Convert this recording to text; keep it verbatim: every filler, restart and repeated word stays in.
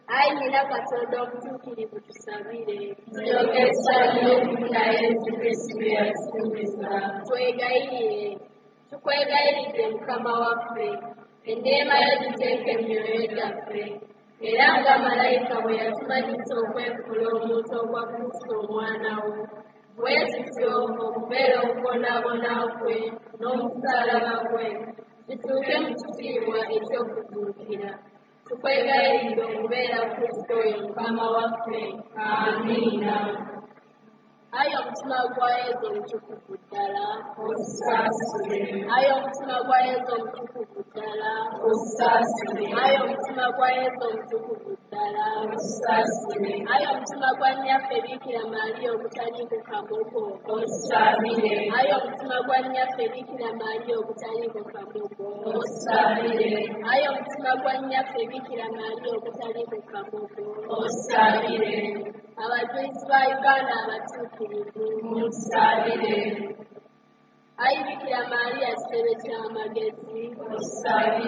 Ayi nyina Katonda omutuukirivu tusabire. Tulyokesa n'okufuna Yesu Kristo yatusuubiza. Twegayirire. Tukwegayiridde Mukama waffe, enneema yo giteeke mu myoyo gyaffe, era nga malayika bwe yatumanyisa okwekula omuntu ogwa Kristo omwana wo, bwe tutyo okubeera okubonaabona kwe n'omusaalaba gwe kituuke mu kitiibwa eky'okuzuukira. Tukwegayiridde okubeera Kristo oyo Mukama waffe. Amiina. Ayi omutima gwa Yesu omutukuvu ddala, Osaasire. ayi omutima gwa Yesu omutukuvu ddala, Osaasire. ayi omutima gwa Yesu omutukuvu ddala, Osaasire. ayi omutima gwa nnyaffe Biikira Maaliya ogutaliiko kamogo, Osaabire. ayi omutima gwa nnyaffe Biikira Maaliya ogutaliiko kamogo, Osaabire. ayi omutima gwa nnyaffe Biikira Maaliya ogutaliiko kamogo, Osaabire. abajulizi ba Uganda abatuukirivu, Musaabire. ayi Biikira Maaliya kitebe ky'amagezi, Osaabire.